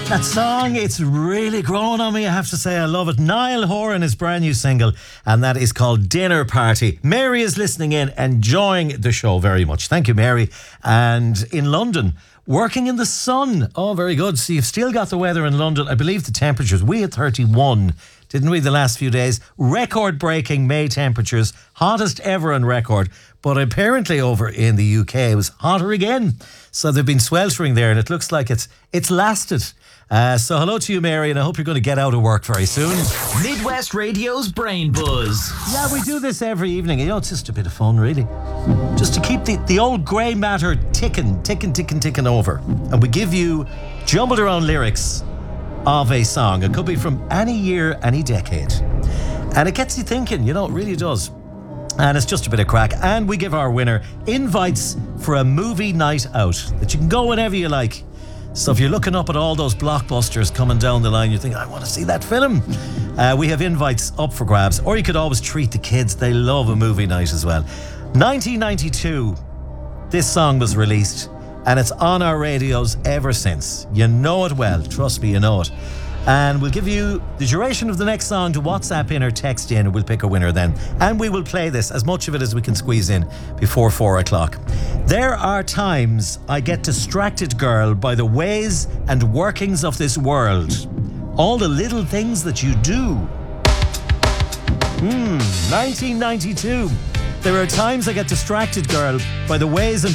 That song, it's really grown on me, I have to say. I love it. Niall Horan, his brand new single, and that is called Dinner Party. Mary is listening in, enjoying the show very much. Thank you, Mary. And in London, working in the sun. Oh, very good. So you've still got the weather in London. I believe the temperatures, we had 31, didn't we, the last few days? Record-breaking May temperatures, hottest ever on record. But apparently over in the UK, it was hotter again. So they've been sweltering there, and it looks like it's lasted. So hello to you, Mary, and I hope you're going to get out of work very soon. Midwest Radio's Brain Buzz. Yeah, we do this every evening. You know, it's just a bit of fun, really. Just to keep the old grey matter ticking over. And we give you jumbled around lyrics of a song. It could be from any year, any decade. And it gets you thinking, you know, it really does. And it's just a bit of crack. And we give our winner invites for a movie night out that you can go whenever you like. So if you're looking up at all those blockbusters coming down the line, you think, I want to see that film. We have invites up for grabs. Or you could always treat the kids. They love a movie night as well. 1992, this song was released. And it's on our radios ever since. You know it well. Trust me, you know it. And we'll give you the duration of the next song to WhatsApp in or text in, and we'll pick a winner then. And we will play this, as much of it as we can squeeze in before 4 o'clock. There are times I get distracted, girl, by the ways and workings of this world. All the little things that you do. 1992. There are times I get distracted, girl, by the ways and